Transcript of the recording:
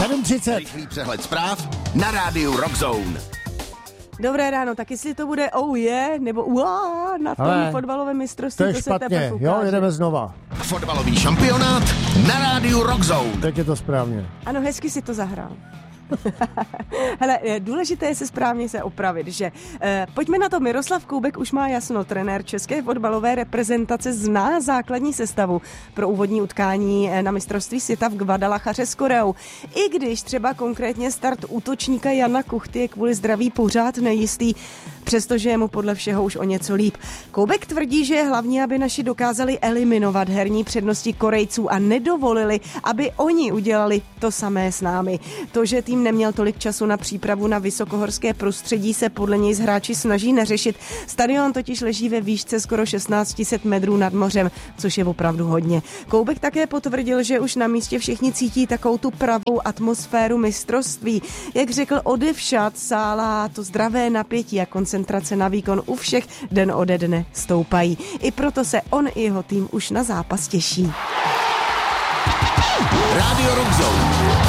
7:30. Rychlý přehled zpráv na rádiu Rockzone. Dobré ráno, tak jestli to bude nebo na tom fotbalovém mistrovství, to je to špatně, se teprve ukáže. jo, jedeme znova. Fotbalový šampionát na rádiu Rockzone. Teď je to správně. Ano, hezky si to zahrál. Hele, důležité je správně se opravit, že pojďme na to, Miroslav Koubek už má jasno, trenér české fotbalové reprezentace zná základní sestavu pro úvodní utkání na mistrovství světa v Guadalajaře s Koreou. I když třeba konkrétně start útočníka Jana Kuchty je kvůli zdraví pořád nejistý, přestože je mu podle všeho už o něco líp. Koubek tvrdí, že je hlavní, aby naši dokázali eliminovat herní přednosti Korejců a nedovolili, aby oni udělali to samé s námi. To, že tým neměl tolik času na přípravu na vysokohorské prostředí, se podle něj hráči snaží neřešit. Stadion totiž leží ve výšce skoro 1600 metrů nad mořem, což je opravdu hodně. Koubek také potvrdil, že už na místě všichni cítí takovou tu pravou atmosféru mistrovství. Jak řekl, odevšad sálá to zdravé napětí a koncentrace na výkon u všech den ode dne stoupají. I proto se on i jeho tým už na zápas těší. Rádio Rockzone.